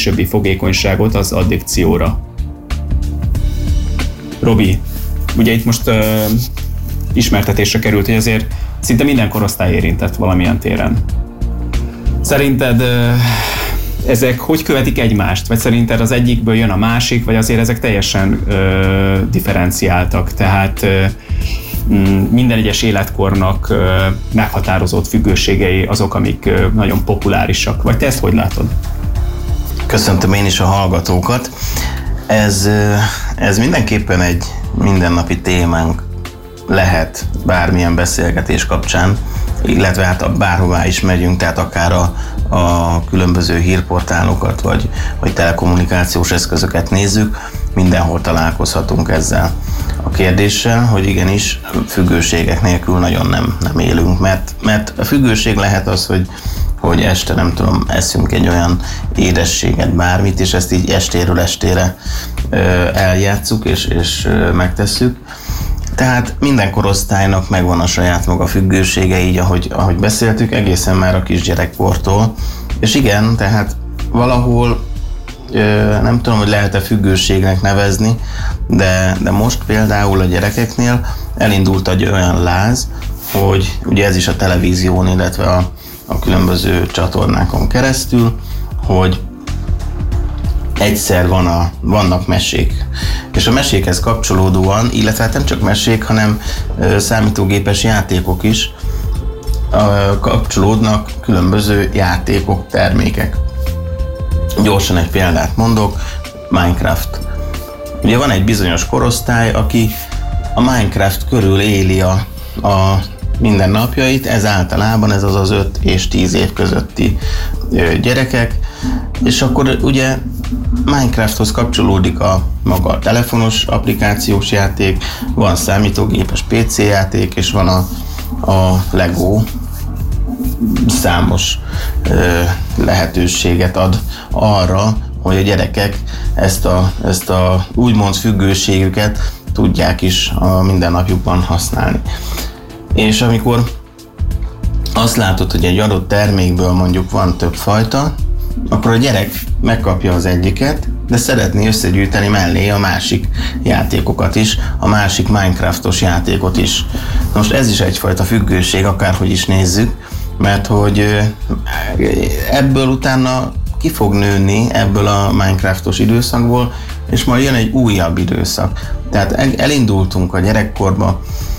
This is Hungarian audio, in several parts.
későbbi fogékonyságot az addikcióra. Robi, ugye itt most ismertetésre került, hogy azért szinte minden korosztály érintett valamilyen téren. Szerinted ezek hogy követik egymást? Vagy szerinted az egyikből jön a másik, vagy azért ezek teljesen differenciáltak? Tehát minden egyes életkornak meghatározott függőségei azok, amik nagyon populárisak. Vagy te ezt hogy látod? Köszöntöm én is a hallgatókat. Ez mindenképpen egy mindennapi témánk lehet bármilyen beszélgetés kapcsán, illetve hát bárhová is megyünk, tehát akár a különböző hírportálokat, vagy telekommunikációs eszközöket nézzük, mindenhol találkozhatunk ezzel a kérdéssel, hogy igenis függőségek nélkül nagyon nem élünk, mert a függőség lehet az, hogy este nem tudom, eszünk egy olyan édességet, bármit, és ezt így estéről estére eljátszuk és megtesszük. Tehát minden korosztálynak megvan a saját maga függősége, így ahogy beszéltük, egészen már a kisgyerekkortól. És igen, tehát valahol nem tudom, hogy lehet-e függőségnek nevezni, de most például a gyerekeknél elindult egy olyan láz, hogy ugye ez is a televízión, illetve a különböző csatornákon keresztül, hogy egyszer vannak mesék. És a mesékhez kapcsolódóan, illetve hát nem csak mesék, hanem számítógépes játékok is kapcsolódnak különböző játékok, termékek. Gyorsan egy példát mondok, Minecraft. Ugye van egy bizonyos korosztály, aki a Minecraft körül éli a mindennapjait, ez általában ez az 5 és 10 év közötti gyerekek, és akkor ugye Minecrafthoz kapcsolódik a maga a telefonos applikációs játék, van számítógépes PC játék, és van a Lego, számos lehetőséget ad arra, hogy a gyerekek ezt a úgymond függőségüket tudják is a mindennapjukban használni. És amikor azt látod, hogy egy adott termékből mondjuk van több fajta, akkor a gyerek megkapja az egyiket, de szeretné összegyűjteni mellé a másik játékokat is, a másik Minecraftos játékot is. Most ez is egyfajta függőség, akárhogy is nézzük, mert hogy ebből utána ki fog nőni ebből a Minecraftos időszakból, és majd jön egy újabb időszak. Tehát elindultunk a gyerekkorba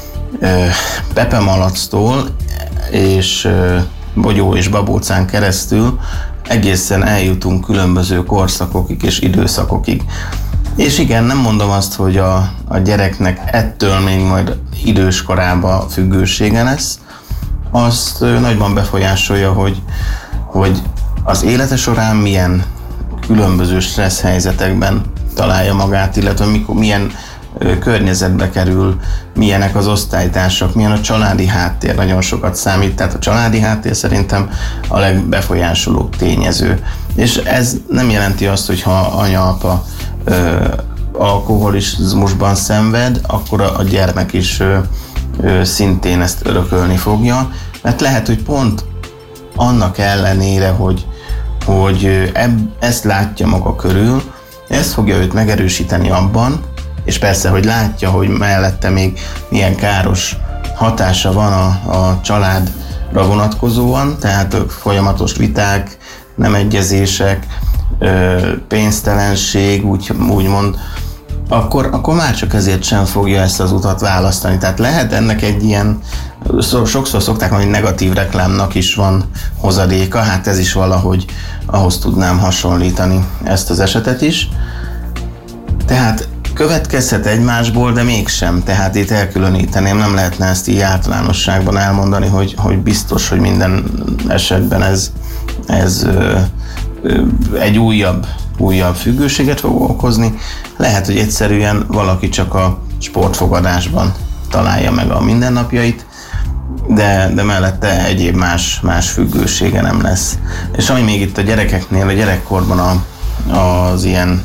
Pepe Malactól és Bogyó és Babócán keresztül egészen eljutunk különböző korszakokig és időszakokig. És igen, nem mondom azt, hogy a gyereknek ettől még majd idős korában függősége lesz, azt nagyban befolyásolja, hogy az élete során milyen különböző stressz helyzetekben találja magát, illetve milyen környezetbe kerül, milyenek az osztálytársak, milyen a családi háttér, nagyon sokat számít, tehát a családi háttér szerintem a legbefolyásolóbb tényező. És ez nem jelenti azt, hogy ha anya-apa alkoholizmusban szenved, akkor a gyermek is szintén ezt örökölni fogja, mert lehet, hogy pont annak ellenére, hogy ezt látja maga körül, ezt fogja őt megerősíteni abban, és persze, hogy látja, hogy mellette még milyen káros hatása van a családra vonatkozóan, tehát folyamatos viták, nem egyezések, pénztelenség, úgymond, akkor már csak ezért sem fogja ezt az utat választani. Tehát lehet ennek egy ilyen, sokszor szokták mondani, hogy negatív reklámnak is van hozadéka, hát ez is valahogy ahhoz tudnám hasonlítani ezt az esetet is. Tehát következhet egymásból, de mégsem. Tehát itt elkülöníteném, nem lehetne ezt így általánosságban elmondani, hogy biztos, hogy minden esetben ez egy újabb függőséget fog okozni. Lehet, hogy egyszerűen valaki csak a sportfogadásban találja meg a mindennapjait, de mellette egyéb más függősége nem lesz. És ami még itt a gyerekeknél, a gyerekkorban az ilyen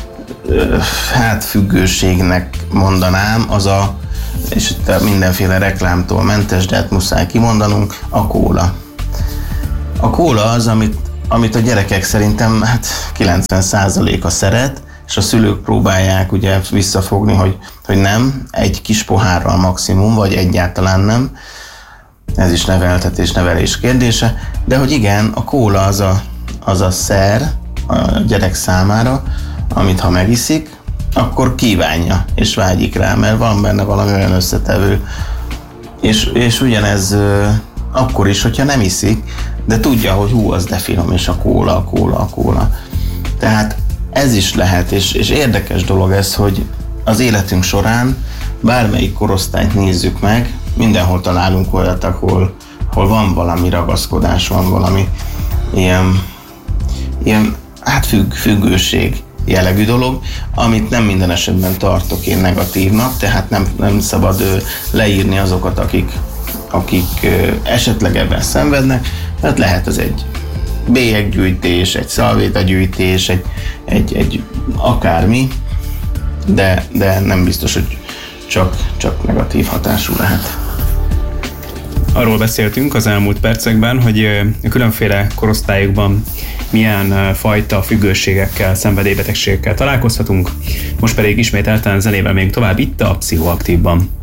függőségnek mondanám, és mindenféle reklámtól mentes, de hát muszáj kimondanunk, a kóla. A kóla az, amit amit a gyerekek szerintem 90%-a szeret, és a szülők próbálják ugye visszafogni, hogy nem, egy kis pohárral maximum, vagy egyáltalán nem. Ez is neveltetés, nevelés kérdése. De hogy igen, a kóla az a szer a gyerek számára, amit ha megiszik, akkor kívánja és vágyik rá, mert van benne valami olyan összetevő. És ugyanez akkor is, hogyha nem iszik, de tudja, hogy az de finom, és a kóla. Tehát ez is lehet, és érdekes dolog ez, hogy az életünk során bármelyik korosztályt nézzük meg, mindenhol találunk olyat, ahol van valami ragaszkodás, van valami ilyen függőség jellegű dolog, amit nem minden esetben tartok én negatívnak, tehát nem szabad leírni azokat, akik esetleg ebben szenvednek, mert lehet ez egy bélyeggyűjtés, egy szalvétagyűjtés, egy akármi, de nem biztos, hogy csak negatív hatású lehet. Arról beszéltünk az elmúlt percekben, hogy a különféle korosztályokban milyen fajta függőségekkel, szenvedélybetegségekkel találkozhatunk. Most pedig ismételten zenével még tovább itt a Pszichoaktívban.